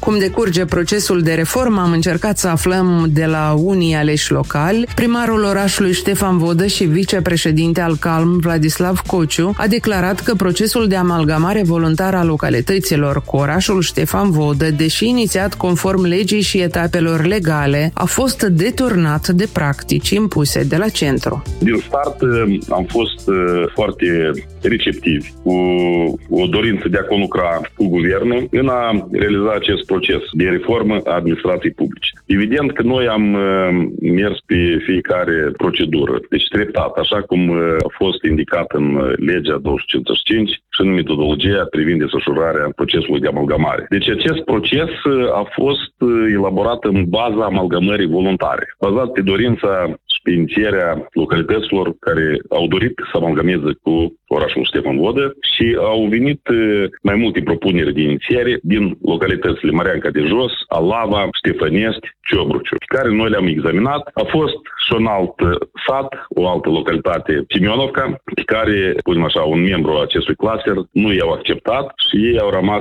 Cum decurge procesul de reformă, am încercat să aflăm de la unii aleși locali. Primarul orașului Ștefan Vodă și vicepreședinte al CALM, Vladislav Cociu, a declarat că procesul de amalgamare voluntară a localităților cu orașul Ștefan Vodă, deși inițiat conform legii și etapelor legale, a fost deturnat de practici impuse de la centru. Din start am fost foarte receptivi, cu o dorință de a conlucra cu guvernul în a realiza acest proces de reformă a administrației publice. Evident că noi am mers pe fiecare procedură, deci treptat, așa cum a fost indicat în legea 255 și în metodologia privind desfășurarea procesului de amalgamare. Deci acest proces a fost elaborat în baza amalgamării voluntare, bazat pe dorința și pe inițierea localităților care au dorit să amalgameze cu orașul Ștefan Vodă și au venit mai multe propuneri de inițiere din localitățile Măreanca de Jos, Alava, Ștefănești, Ciobruciu, care noi le-am examinat. A fost și un alt sat, o altă localitate, Simionovca, pe care, spunem așa, un membru acestui cluster nu i-au acceptat și ei au rămas